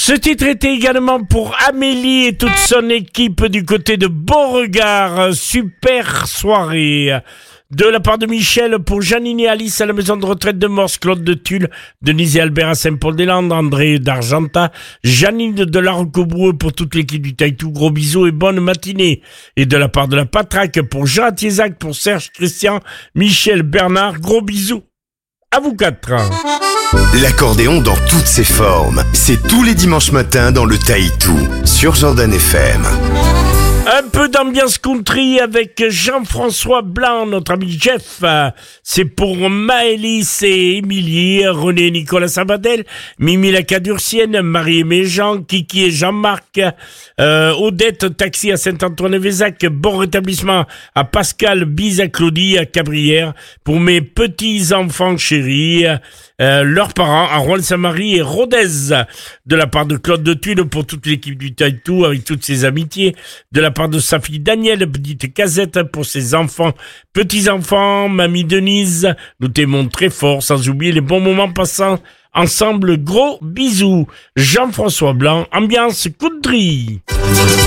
Ce titre était également pour Amélie et toute son équipe du côté de Beauregard. Super soirée. De la part de Michel pour Janine et Alice à la maison de retraite de Morse, Claude de Tulle, Denise et Albert à Saint-Paul-des-Landes, André d'Argentat, Janine de Larcobreux pour toute l'équipe du Taïtou, gros bisous et bonne matinée. Et de la part de la Patraque pour Jean Thiesac, pour Serge Christian, Michel Bernard, gros bisous. À vous quatre. L'accordéon dans toutes ses formes, c'est tous les dimanches matins dans le Taïtou, sur Jordan FM. Un peu d'ambiance country avec Jean-François Blanc, notre ami Jeff. C'est pour Maëlys et Émilie, René et Nicolas Sabadell, Mimi la Cadurcienne, Marie-Aimée Jean, Kiki et Jean-Marc, Odette, taxi à Saint-Antoine-et-Vézac, bon rétablissement à Pascal, bise à Claudie, à Cabrières, pour mes petits-enfants chéris, leurs parents à Rouen-Saint-Marie et Rodez, de la part de Claude de Tulle pour toute l'équipe du Taïtou avec toutes ses amitiés, de la part de sa fille Danielle, petite casette pour ses enfants, petits-enfants, mamie Denise, nous t'aimons très fort, sans oublier les bons moments passants ensemble, gros bisous. Jean-François Blanc, ambiance country.